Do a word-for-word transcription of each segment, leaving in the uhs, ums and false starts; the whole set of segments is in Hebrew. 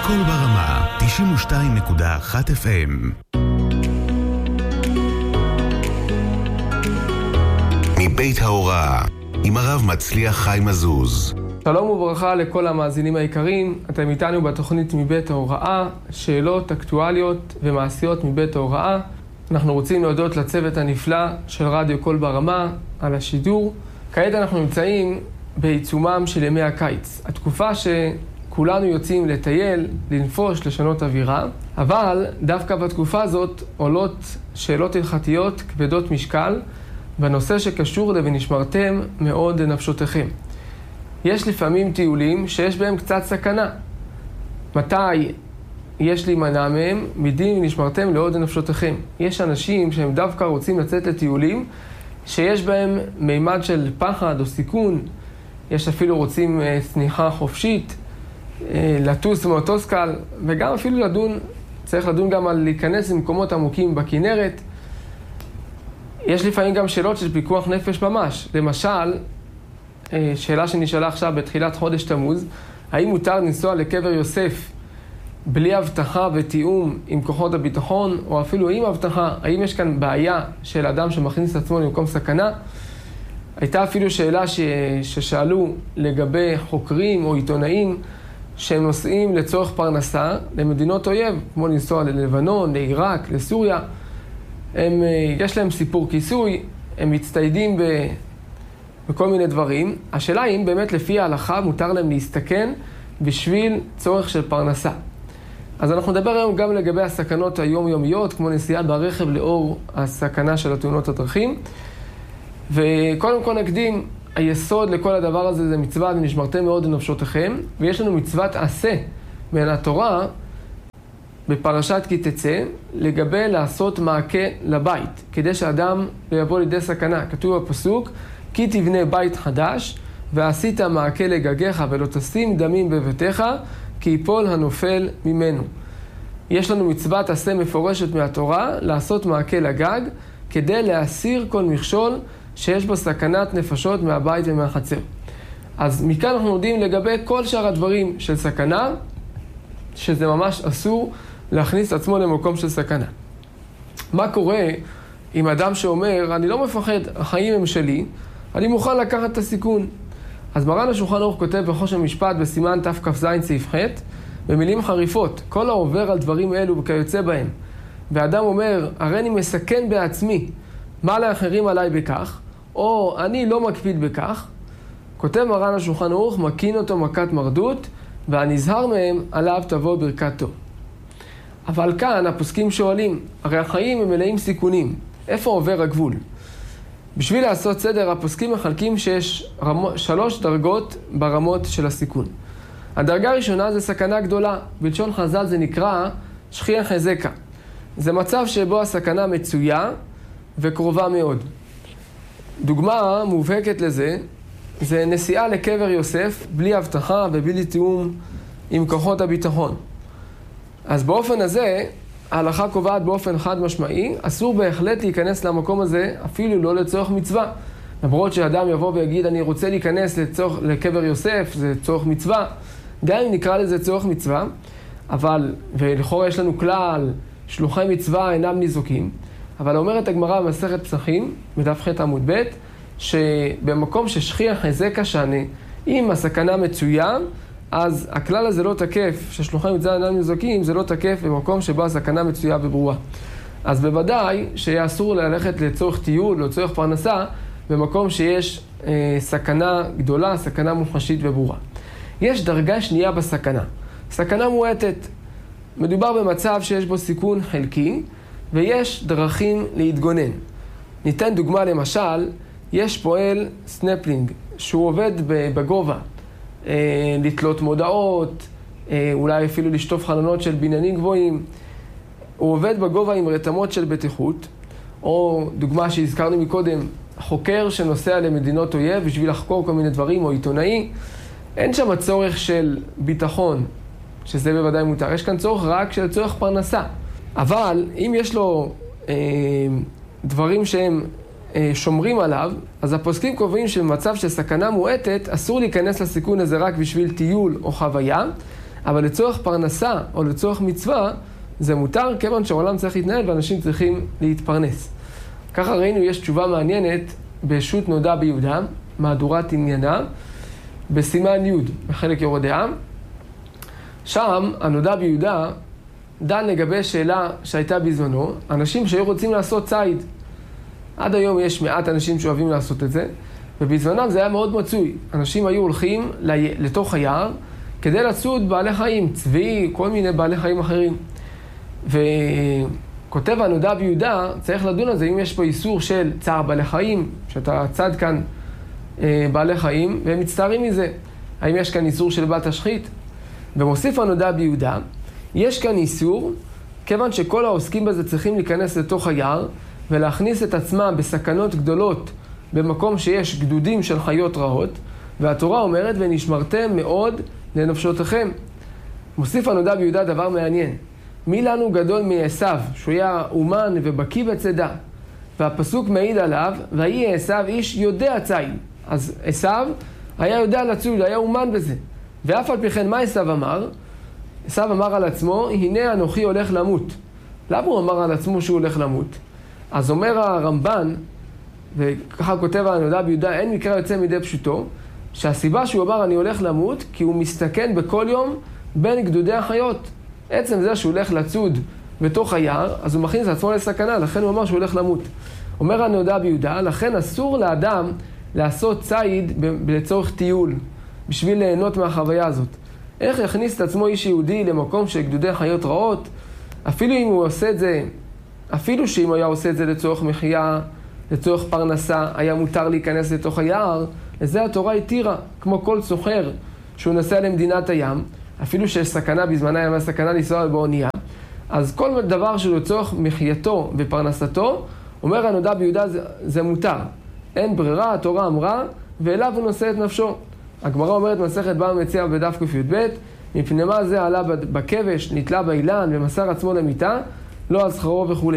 קול ברמה, תשעים ושתיים נקודה אחת אף אם. מבית ההוראה, עם הרב מצליח חיים עזוז. שלום וברכה לכל המאזינים היקרים, אתם איתנו בתוכנית מבית ההוראה, שאלות אקטואליות ומעשיות מבית ההוראה. אנחנו רוצים להודות לצוות הנפלא של רדיו קול ברמה על השידור. כעת אנחנו נמצאים בעיצומם של ימי הקיץ, התקופה שכולנו יוצאים לטייל, לנפוש, לשנות אווירה, אבל דווקא בתקופה הזאת עולות שאלות הלכתיות כבדות משקל בנושא שקשור ל"ונשמרתם מאוד לנפשותיכם". יש לפעמים טיולים שיש בהם קצת סכנה. מתי יש להימנע מהם? מדין ונשמרתם מאוד לנפשותיכם. יש אנשים שהם דווקא רוצים לצאת לטיולים שיש בהם מימד של פחד או סיכון. יש אפילו רוצים צניחה חופשית, לטוס במטוס קל, וגם אפילו לדון, צריך לדון גם על להיכנס למקומות עמוקים בכנרת. יש לפעמים גם שאלות של פיקוח נפש ממש. למשל, שאלה שנשאלה עכשיו בתחילת חודש תמוז, האם מותר לנסוע לקבר יוסף בלי הבטחה ותיאום עם כוחות הביטחון, או אפילו עם הבטחה, האם יש כאן בעיה של אדם שמכניס את עצמו למקום סכנה? הייתה אפילו שאלה ש... ששאלו לגבי חוקרים או עיתונאים שהם נוסעים לצורך פרנסה למדינות אויב, כמו לנסוע ללבנון, לעיראק, לסוריה. הם, יש להם סיפור כיסוי, הם מצטיידים ב... וכל מיני דברים. השאלה היא אם באמת לפי ההלכה מותר להם להסתכן בשביל צורך של פרנסה. אז אנחנו נדבר היום גם לגבי הסכנות היומיומיות, כמו נסיעה ברכב לאור הסכנה של התאונות הדרכים. וקודם כל נקדים, היסוד לכל הדבר הזה זה מצוות ונשמרתם מאוד לנפשותיכם, ויש לנו מצוות עשה בין התורה בפרשת כי תצא לגבי לעשות מעקה לבית, כדי שאדם לא יבוא לידי סכנה. כתוב בפסוק, כי תבנה בית חדש, ועשית מעקה לגגיך ולא תשים דמים בביתך, כי ייפול הנופל ממנו. יש לנו מצוות עשה מפורשת מהתורה, לעשות מעקה לגג, כדי להסיר כל מכשול שיש בו סכנת נפשות מהבית ומהחצר. אז מכאן אנחנו יודעים לגבי כל שאר הדברים של סכנה, שזה ממש אסור להכניס עצמו למקום של סכנה. מה קורה עם אדם שאומר, אני לא מפחד, החיים הם שלי, אני מוכן לקחת את הסיכון? אז מרן השולחן ערוך כותב בחושן משפט בסימן תכ"ז סעיף ח' במילים חריפות, כל העובר על דברים אלו וכיוצא בהם, ואדם אומר, הרי אני מסכן בעצמי, מה לאחרים עליי בכך, או אני לא מקפיד בכך, כותב מרן השולחן ערוך, מקין אותו מכת מרדות, והנזהר מהם עליו תבוא ברכת טוב. אבל כאן הפוסקים שואלים, הרי החיים הם מלאים סיכונים, איפה עובר הגבול? בשביל לעשות סדר, הפוסקים מחלקים שיש רמו, שלוש דרגות ברמות של הסיכון. הדרגה הראשונה זה סכנה גדולה, בלשון חז"ל זה נקרא שכיח חזקה. זה מצב שבו הסכנה מצויה וקרובה מאוד. דוגמה מובהקת לזה, זה נסיעה לקבר יוסף בלי הבטחה ובלי תיאום עם כוחות הביטחון. אז באופן הזה, ההלכה קובעת באופן חד משמעי, אסור בהחלט להיכנס למקום הזה, אפילו לא לצורך מצווה. למרות שאדם יבוא ויגיד, אני רוצה להיכנס לצורך, לקבר יוסף, זה צורך מצווה, גם אם נקרא לזה צורך מצווה, אבל, ולכאורה יש לנו כלל, שלוחי מצווה אינם ניזוקים, אבל אומרת הגמרא במסכת פסחים, בדף ח' עמוד ב', שבמקום ששכיח חזקה שנה, אם הסכנה מצויה, אז הכלל הזה לא תקף, ששלוחי מצווה אינם ניזוקים, זה לא תקף במקום שבו הסכנה מצויה וברורה. אז בוודאי שיהיה אסור ללכת לצורך טיול או לצורך פרנסה, במקום שיש אה, סכנה גדולה, סכנה מוחשית וברורה. יש דרגה שנייה בסכנה, סכנה מועטת. מדובר במצב שיש בו סיכון חלקי, ויש דרכים להתגונן. ניתן דוגמה למשל, יש פועל סנפלינג, שהוא עובד בגובה, אה, לתלות מודעות, אה, אולי אפילו לשטוף חלונות של בניינים גבוהים. הוא עובד בגובה עם רתמות של בטיחות, או דוגמה שהזכרנו מקודם, חוקר שנוסע למדינות אויב בשביל לחקור כל מיני דברים, או עיתונאי. אין שם צורך של ביטחון, שזה בוודאי מותר. יש כאן צורך רק של צורך פרנסה. אבל אם יש לו אה, דברים שהם אה, שומרים עליו, אז הפוסקים קובעים שבמצב של סכנה מועטת, אסור להיכנס לסיכון הזה רק בשביל טיול או חוויה, אבל לצורך פרנסה או לצורך מצווה, זה מותר, כיוון שהעולם צריך להתנהל ואנשים צריכים להתפרנס. ככה ראינו, יש תשובה מעניינת בשו"ת נודע ביהודה, מהדורת עניינה, בסימן י' בחלק יורדי עם. שם, הנודע ביהודה דן לגבי שאלה שהייתה בזמנו, אנשים שהיו רוצים לעשות ציד. עד היום יש מעט אנשים שאוהבים לעשות את זה, ובזמנם זה היה מאוד מצוי. אנשים היו הולכים לתוך היער כדי לצוד בעלי חיים, צבי, כל מיני בעלי חיים אחרים. וכותב הנודע ביהודה, צריך לדון על זה, אם יש פה איסור של צער בעלי חיים, שאתה צד כאן אה, בעלי חיים, והם מצטערים מזה. האם יש כאן איסור של בת השחית? ומוסיף הנודע ביהודה, יש כאן איסור, כיוון שכל העוסקים בזה צריכים להיכנס לתוך היער, ולהכניס את עצמם בסכנות גדולות, במקום שיש גדודים של חיות רעות, והתורה אומרת, ונשמרתם מאוד לנפשותיכם. מוסיף הנודע ביהודה דבר מעניין. מי לנו גדול מעשיו, שהוא היה אומן ובקיא בצדה, והפסוק מעיד עליו, ויהי עשיו איש יודע ציד. אז עשיו היה יודע לצוד, היה אומן בזה. ואף על פי כן מה עשיו אמר? עשיו אמר על עצמו, הנה אנוכי הולך למות. למה הוא אמר על עצמו שהוא הולך למות? אז אומר הרמב"ן, וככה כותב הנודע ביהודה, אין מקרא יוצא מידי פשוטו, שהסיבה שהוא אמר אני הולך למות, כי הוא מסתכן בכל יום בין גדודי החיות. עצם זה שהוא הולך לצוד בתוך היער, אז הוא מכניס עצמו לסכנה, לכן הוא אמר שהוא הולך למות. אומר הנודע ביהודה, לכן אסור לאדם לעשות ציד לצורך טיול, בשביל ליהנות מהחוויה הזאת. איך יכניס את עצמו איש יהודי למקום של גדודי חיות רעות, אפילו אם הוא עושה את זה, אפילו שאם הוא היה עושה את זה לצורך מחיה, לצורך פרנסה, היה מותר להיכנס לתוך היער, לזה התורה התירה, כמו כל סוחר שהוא נוסע למדינת הים, אפילו שיש סכנה בזמנה, היה סכנה לנסוע באונייה, אז כל דבר שלצורך מחייתו ופרנסתו, אומר הנודע ביהודה, זה, זה מותר. אין ברירה, התורה אמרה, ואליו הוא נושא את נפשו. הגמרא אומרת מסכת בבא מציעא בדף קי"ב, מפני מה זה עלה בכבש, נתלה באילן ומסר עצמו למיטה, לא על שכרו וכו'.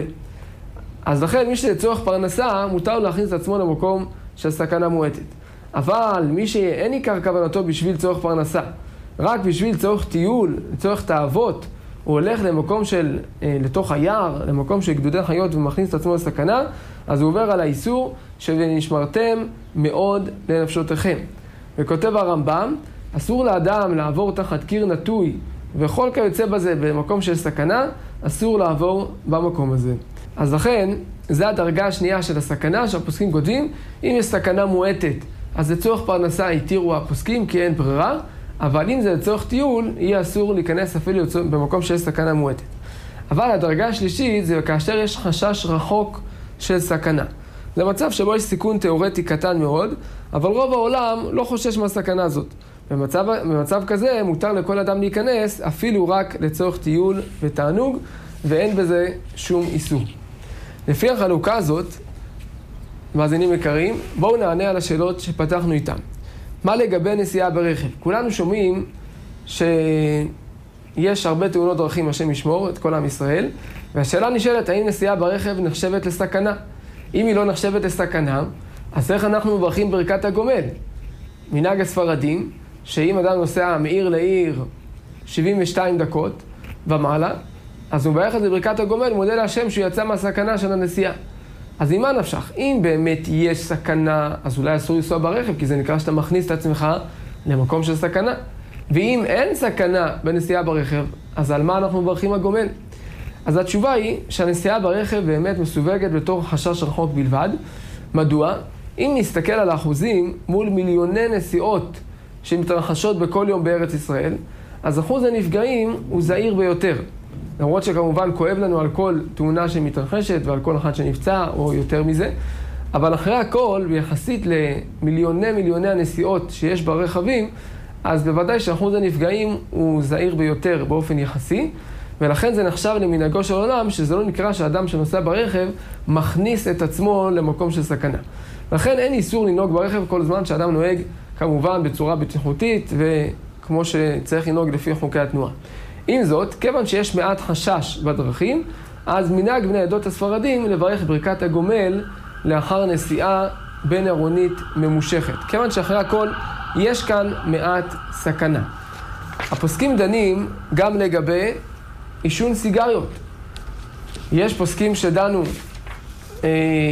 אז לכן מי שלצורך פרנסה, מותר להכניס את עצמו למקום של סכנה מועטת. אבל מי שאין עיקר כוונתו בשביל צורך פרנסה, רק בשביל צורך טיול, צורך תאוות, הוא הולך למקום של, אה, לתוך היער, למקום של גדודי חיות ומכניס את עצמו לסכנה, אז הוא עובר על האיסור שנשמרתם מאוד לנפשותיכם. וכותב הרמב"ם, אסור לאדם לעבור תחת קיר נטוי, וכל כיוצא בזה במקום של סכנה, אסור לעבור במקום הזה. אז לכן, זו הדרגה השנייה של הסכנה שהפוסקים כותבים, אם יש סכנה מועטת, אז לצורך פרנסה התירו הפוסקים כי אין ברירה, אבל אם זה לצורך טיול, יהיה אסור להיכנס אפילו במקום שיש סכנה מועטת. אבל הדרגה השלישית זה כאשר יש חשש רחוק של סכנה. זה מצב שבו יש סיכון תיאורטי קטן מאוד, אבל רוב העולם לא חושש מהסכנה הזאת. במצב, במצב כזה מותר לכל אדם להיכנס אפילו רק לצורך טיול ותענוג, ואין בזה שום איסור. לפי החלוקה הזאת, מאזינים יקרים, בואו נענה על השאלות שפתחנו איתן. מה לגבי נסיעה ברכב? כולנו שומעים שיש הרבה תאונות דרכים, השם ישמור את כל עם ישראל, והשאלה נשאלת, האם נסיעה ברכב נחשבת לסכנה? אם היא לא נחשבת לסכנה, אז איך אנחנו מברכים ברכת הגומל? מנהג הספרדים, שאם אדם נוסע מעיר לעיר שבעים ושתיים דקות ומעלה, אז הוא מברך את זה ברכת הגומל, מודה להשם שהוא יצא מהסכנה של הנסיעה. אז עם מה נפשך? אם באמת יש סכנה, אז אולי אסור לנסוע ברכב, כי זה נקרא שאתה מכניס את עצמך למקום של סכנה. ואם אין סכנה בנסיעה ברכב, אז על מה אנחנו מברכים הגומל? אז התשובה היא שהנסיעה ברכב באמת מסווגת בתור חשש רחוק בלבד. מדוע? אם נסתכל על האחוזים מול מיליוני נסיעות שמתרחשות בכל יום בארץ ישראל, אז אחוז הנפגעים הוא זהיר ביותר. למרות שכמובן כואב לנו על כל תאונה שמתרחשת ועל כל אחד שנפצע או יותר מזה, אבל אחרי הכל, ביחסית למיליוני מיליוני הנסיעות שיש ברכבים, אז בוודאי שאחוז הנפגעים הוא זהיר ביותר באופן יחסי, ולכן זה נחשב למנהגו של עולם, שזה לא נקרא שאדם שנוסע ברכב מכניס את עצמו למקום של סכנה. לכן אין איסור לנהוג ברכב כל זמן שאדם נוהג כמובן בצורה בטיחותית וכמו שצריך לנהוג לפי חוקי התנועה. עם זאת, כיוון שיש מעט חשש בדרכים, אז מנהג בני עדות הספרדים לברך ברכת הגומל לאחר נסיעה בין עירונית ממושכת. כיוון שאחרי הכל יש כאן מעט סכנה. הפוסקים דנים גם לגבי עישון סיגריות. יש פוסקים שדנו אה,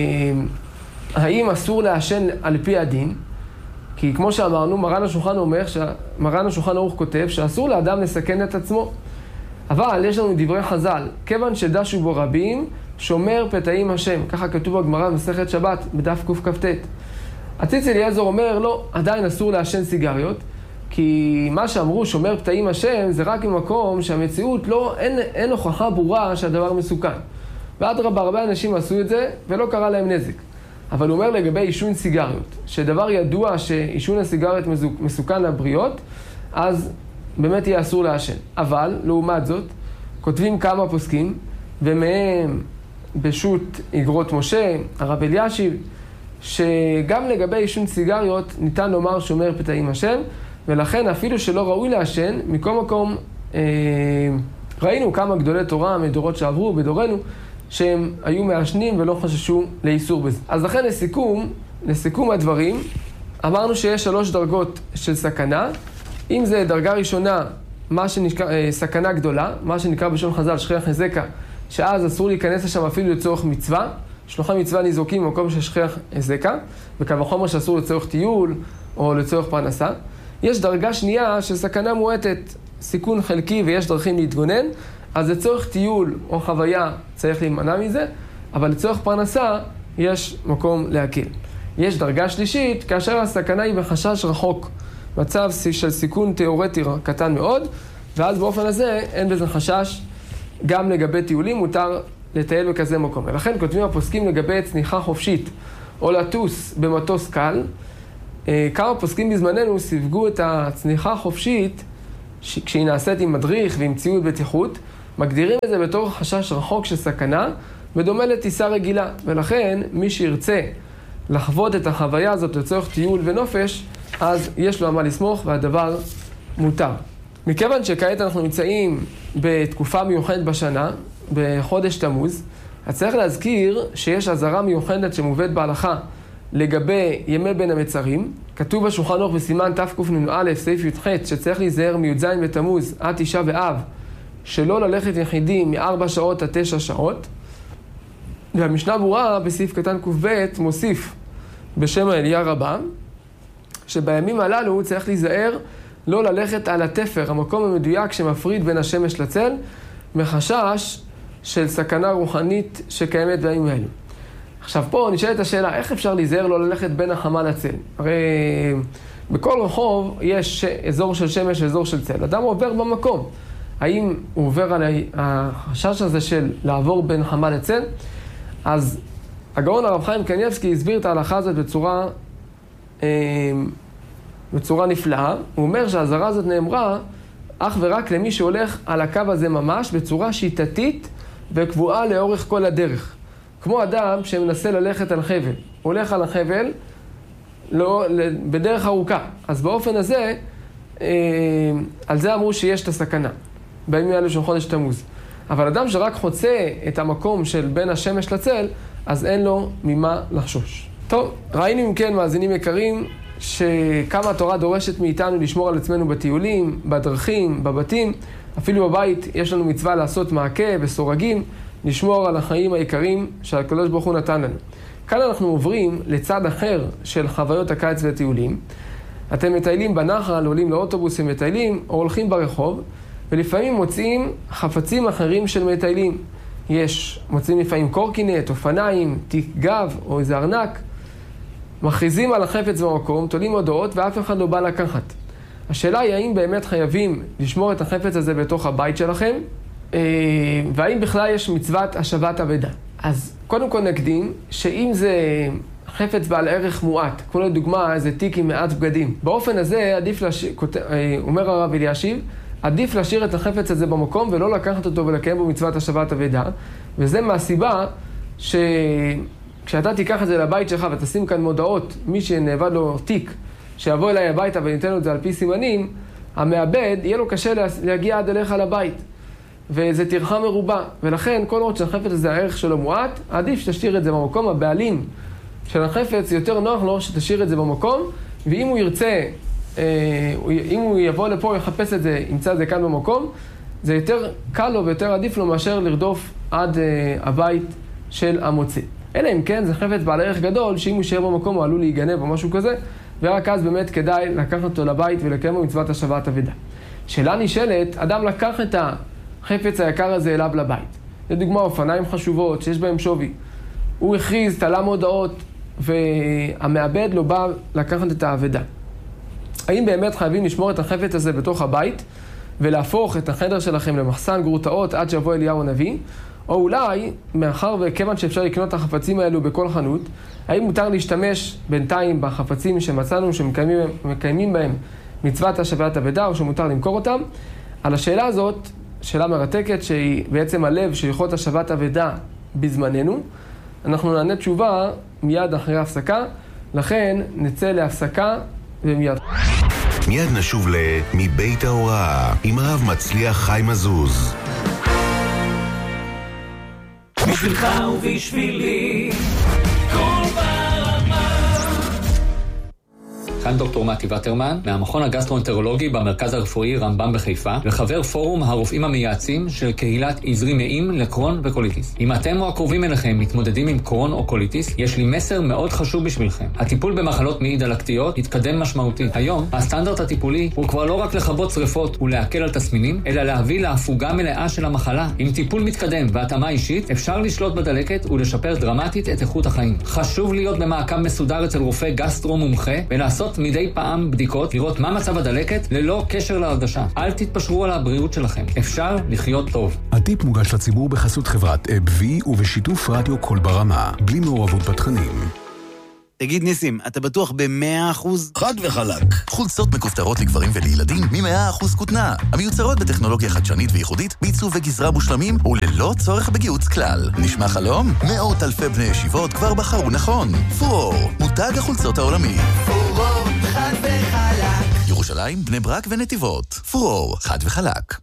האם אסור לעשן על פי הדין, כי כמו שאמרנו, מרן השולחן אומר, מרן השולחן ערוך כותב שאסור לאדם לסכן את עצמו. אבל יש לנו דברי חז"ל, כיוון שדשו בו רבים, שומר פתאים השם. ככה כתוב בגמרא במסכת שבת, בדף קכ"ט. הציץ אליעזר אומר, לא, עדיין אסור לעשן סיגריות, כי מה שאמרו, שומר פתאים השם, זה רק במקום שהמציאות לא, אין, אין הוכחה ברורה שהדבר מסוכן. ואדרבה, הרבה אנשים עשו את זה, ולא קרה להם נזק. אבל הוא אומר לגבי עישון סיגריות, שדבר ידוע שעישון הסיגריות מסוכן לבריות, אז באמת יהיה אסור לעשן. אבל, לעומת זאת, כותבים כמה פוסקים, ומהם בשו"ת אגרות משה, הרב אלישיב, שגם לגבי עישון סיגריות ניתן לומר שומר פתאים השם, ולכן אפילו שלא ראוי לעשן, מכל מקום אה, ראינו כמה גדולי תורה מדורות שעברו בדורנו, שהם היו מעשנים ולא חששו לאיסור בזה. אז לכן לסיכום, לסיכום הדברים, אמרנו שיש שלוש דרגות של סכנה. אם זה דרגה ראשונה, מה שנקרא, אה, סכנה גדולה, מה שנקרא בשון חז"ל שכיח הזקה, שאז אסור להיכנס לשם אפילו לצורך מצווה. שלוחי מצווה ניזוקים במקום של שכיח הזקה, וקו החומר שאסור לצורך טיול או לצורך פרנסה. יש דרגה שנייה של סכנה מועטת, סיכון חלקי ויש דרכים להתגונן, אז לצורך טיול או חוויה צריך להימנע מזה, אבל לצורך פרנסה יש מקום להקל. יש דרגה שלישית, כאשר הסכנה היא בחשש רחוק, מצב של סיכון תיאורטי קטן מאוד, ואז באופן הזה אין בזה חשש. גם לגבי טיולים מותר לטייל בכזה מקום. ולכן כותבים הפוסקים לגבי צניחה חופשית או לטוס במטוס קל. כמה פוסקים בזמננו סיווגו את הצניחה החופשית, כשהיא נעשית עם מדריך ועם ציוד בטיחות, מגדירים את זה בתור חשש רחוק של סכנה, בדומה לטיסה רגילה. ולכן מי שירצה לחוות את החוויה הזאת לצורך טיול ונופש, אז יש לו מה לסמוך והדבר מותר. מכיוון שכעת אנחנו נמצאים בתקופה מיוחדת בשנה, בחודש תמוז, אז צריך להזכיר שיש עזרה מיוחדת שמובאת בהלכה לגבי ימי בין המצרים. כתוב בשולחן ערוך בסימן תקנ"א סעיף י"ח שצריך להיזהר מי"ז בתמוז עד תשעה באב, שלא ללכת יחידים מארבע שעות עד תשע שעות. והמשנה ברורה בסעיף קטן ק"ב מוסיף בשם האליה רבה, שבימים הללו צריך להיזהר לא ללכת על התפר, המקום המדויק שמפריד בין השמש לצל, מחשש של סכנה רוחנית שקיימת בימים האלו. עכשיו פה נשאלת השאלה, איך אפשר להיזהר לא ללכת בין החמה לצל? הרי בכל רחוב יש אזור של שמש ואזור של צל. אדם עובר במקום. האם הוא עובר על החשש הזה של לעבור בין חמה לצל? אז הגאון הרב חיים קניבסקי הסביר את ההלכה הזאת בצורה, בצורה נפלאה. הוא אומר שההזהרה הזאת נאמרה אך ורק למי שהולך על הקו הזה ממש בצורה שיטתית וקבועה לאורך כל הדרך. כמו אדם שמנסה ללכת על חבל. הוא הולך על החבל לא, בדרך ארוכה. אז באופן הזה, אה, על זה אמרו שיש את הסכנה. בימים האלו של חודש תמוז. אבל אדם שרק חוצה את המקום של בין השמש לצל, אז אין לו ממה לחשוש. טוב, ראינו אם כן, מאזינים יקרים, שכמה התורה דורשת מאיתנו לשמור על עצמנו בטיולים, בדרכים, בבתים. אפילו בבית יש לנו מצווה לעשות מעקה וסורגים, לשמור על החיים העיקריים שהקדוש ברוך הוא נתן לנו. כאן אנחנו עוברים לצד אחר של חוויות הקיץ והטיולים. אתם מטיילים בנחל, עולים לאוטובוס ומטיילים, או הולכים ברחוב, ולפעמים מוצאים חפצים אחרים של מטיילים. יש, מוצאים לפעמים קורקינט, אופניים, תיק גב או איזה ארנק. מכריזים על החפץ במקום, תולים הודעות ואף אחד לא בא לקחת. השאלה היא האם באמת חייבים לשמור את החפץ הזה בתוך הבית שלכם, והאם בכלל יש מצוות השבת אבדה. אז קודם כל נקדים שאם זה חפץ בעל ערך מועט, כמו לדוגמה איזה תיק עם מעט בגדים, באופן הזה עדיף להשאיר, אומר הרב אלישיב, עדיף להשאיר את החפץ הזה במקום ולא לקחת אותו ולקיים בו מצוות השבת אבדה, וזה מהסיבה שכשאתה תיקח את זה לבית שלך ותשים כאן מודעות, מי שנאבד לו תיק, שיבוא אליי הביתה וניתן לו את זה על פי סימנים, המעבד יהיה לו קשה להגיע עד אליך לבית. וזה טרחה מרובה, ולכן כל עוד שהחפץ הזה הערך שלו מועט, עדיף שתשאיר את זה במקום. הבעלים של החפץ יותר נוח לו שתשאיר את זה במקום, ואם הוא ירצה אם הוא יבוא לפה, יחפש את זה, ימצא את זה כאן במקום, זה יותר קל לו ויותר עדיף לו מאשר לרדוף עד הבית של המוצא. אלא אם כן, זה חפץ בעל ערך גדול, שאם הוא יישאר במקום הוא עלול להיגנב או משהו כזה, ורק אז באמת כדאי לקחת אותו לבית ולקיים בו מצוות השבת אבדה. שאלה נשאלת, אדם לקח את החפץ היקר הזה אליו לבית. לדוגמה, אופניים חשובות שיש בהם שווי. הוא הכריז, תלה מודעות, והמעבד לא בא לקחת את האבדה. האם באמת חייבים לשמור את החפץ הזה בתוך הבית, ולהפוך את החדר שלכם למחסן גרוטאות עד שיבוא אליהו הנביא? או אולי, מאחר וכיוון שאפשר לקנות את החפצים האלו בכל חנות, האם מותר להשתמש בינתיים בחפצים שמצאנו שמקיימים בהם מצוות השבת אבדה, או שמותר למכור אותם? על השאלה הזאת, שאלה מרתקת שהיא בעצם הלב של הלכות השבת אבדה בזמננו, אנחנו נענה תשובה מיד אחרי ההפסקה, לכן נצא להפסקה ומיד. מיד נשוב ל"מבית ההוראה" עם הרב מצליח חיים מזוז. בשבילך ובשבילי כל ברמה. כאן דוקטור מתי וטרמן, מהמכון הגסטרואנטרולוגי במרכז הרפואי רמב"ם בחיפה, וחבר פורום הרופאים המייעצים של קהילת עזרי מעיים לקרון וקוליטיס. אם אתם או הקרובים אליכם מתמודדים עם קרון או קוליטיס, יש לי מסר מאוד חשוב בשבילכם. הטיפול במחלות מעי דלקתיות התקדם משמעותית. היום, הסטנדרט הטיפולי הוא כבר לא רק לכבות שריפות ולהקל על תסמינים, אלא להביא להפוגה מלאה של המחלה. עם טיפול מתקדם והתאמה אישית, אפשר לשלוט בדלקת ולשפר דרמטית את איכות החיים. חשוב להיות במעקב מסודר אצל רופא גסטרו מומחה ולעשות מדי פעם בדיקות, לראות מה מצב הדלקת ללא קשר להרגשה. אל תתפשרו על הבריאות שלכם. אפשר לחיות טוב. הטיפ מוגש לציבור בחסות חברת אבווי ובשיתוף רדיו קול ברמה, בלי מעורבות בתכנים. תגיד ניסים, אתה בטוח ב-מאה אחוז? חד וחלק. חולצות מכופתרות לגברים ולילדים מ-מאה אחוז כותנה. המיוצרות בטכנולוגיה חדשנית וייחודית, בעיצוב וגזרה מושלמים וללא צורך בגיוץ כלל. נשמע חלום? מאות אלפי בני ישיבות כבר בחרו נכון. פורור, מותג החולצות העולמי. פורור, חד וחלק. ירושלים, בני ברק ונתיבות. פורור, חד וחלק.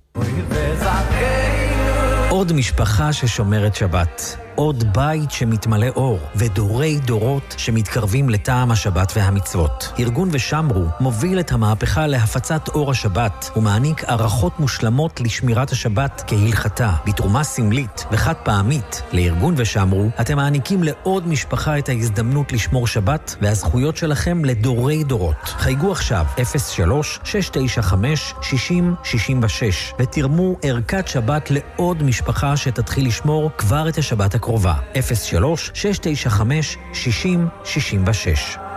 עוד משפחה ששומרת שבת. עוד בית שמתמלא אור, ודורי דורות שמתקרבים לטעם השבת והמצוות. ארגון ושמרו מוביל את המהפכה להפצת אור השבת, ומעניק ערכות מושלמות לשמירת השבת כהלכתה. בתרומה סמלית וחד פעמית לארגון ושמרו, אתם מעניקים לעוד משפחה את ההזדמנות לשמור שבת, והזכויות שלכם לדורי דורות. חייגו עכשיו אפס שלוש שש תשע חמש שש אפס שש שש ותרמו ערכת שבת לעוד משפחה שתתחיל לשמור כבר את השבת הקרובה. אפס שלוש שש תשע חמש שש אפס שש שש